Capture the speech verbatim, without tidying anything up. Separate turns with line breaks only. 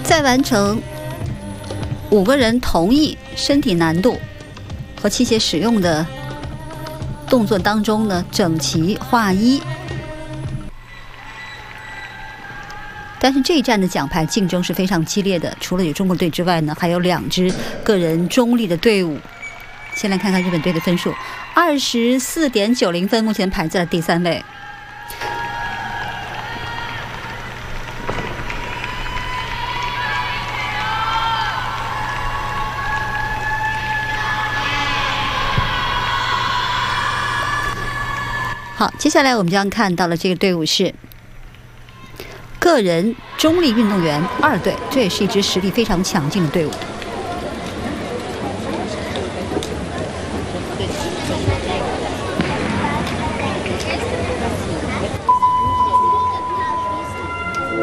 在完成五个人同意身体难度和器械使用的动作当中呢，整齐划一。但是这一站的奖牌竞争是非常激烈的，除了有中国队之外呢，还有两支个人中立的队伍。先来看看日本队的分数，二十四点九零分，目前排在了第三位。好，接下来我们将看到了这个队伍是个人中立运动员二队，这也是一支实力非常强劲的队伍。